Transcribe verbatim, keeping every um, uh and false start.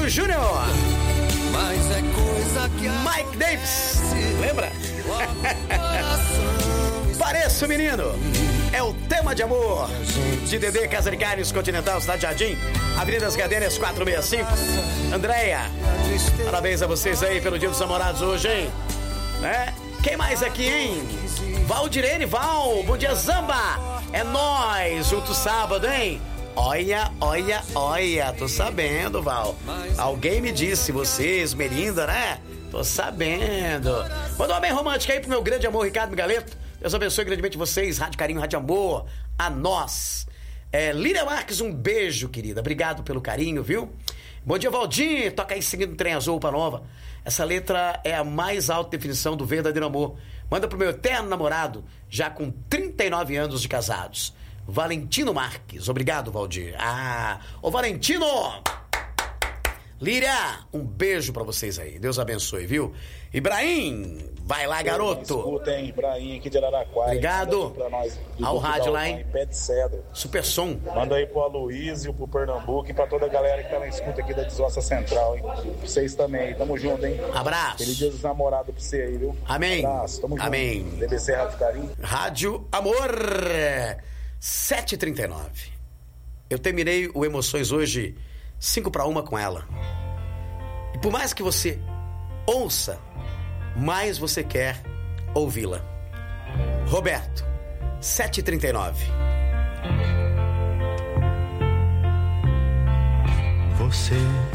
Fábio Júnior. Mas é coisa que Mike Davis, lembra? Pareço menino. É o tema de amor de Dedê, Casa de Carnes, Continental, Cidade Jardim, Avenida das Cadeiras quatrocentos e sessenta e cinco. Andréia, parabéns a vocês aí pelo Dia dos Namorados hoje, hein? Né? Quem mais aqui, hein? Valdirene, Val, bom dia, Zamba. É nóis, junto sábado, hein? Olha, olha, olha, tô sabendo, Val. Alguém me disse, vocês, Melinda, né? Tô sabendo. Manda uma bem romântica aí pro meu grande amor, Ricardo Migaleto. Deus abençoe grandemente vocês, Rádio Carinho, Rádio Amor, a nós. É, Líria Marques, um beijo, querida. Obrigado pelo carinho, viu? Bom dia, Valdir. Toca aí seguindo o Trem Azul, Roupa Nova. Essa letra é a mais alta definição do verdadeiro amor. Manda pro meu eterno namorado, já com trinta e nove anos de casados. Valentino Marques. Obrigado, Valdir. Ah, ô Valentino! Líria, um beijo pra vocês aí. Deus abençoe, viu? Ibrahim, vai lá, garoto. Escuta, hein, Ibrahim, aqui de Araraquara. Obrigado. Ao rádio lá, hein? Pé de cedro. Super som. Manda aí pro Aloysio, pro Pernambuco e pra toda a galera que tá na escuta aqui da Desossa Central, hein? Vocês também. Tamo junto, hein? Abraço. Feliz Dia dos Namorados pra você aí, viu? Amém. Abraço. Tamo junto. Amém. D B C Rádio Carinho. Rádio Amor. sete e trinta e nove. Eu terminei o Emoções hoje cinco para uma com ela. E por mais que você ouça, mais você quer ouvi-la. Roberto, sete e trinta e nove. Você